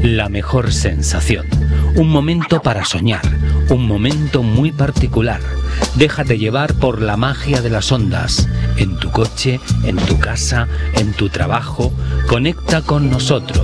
la mejor sensación. Un momento para soñar, un momento muy particular. Déjate llevar por la magia de las ondas. En tu coche, en tu casa, en tu trabajo, conecta con nosotros.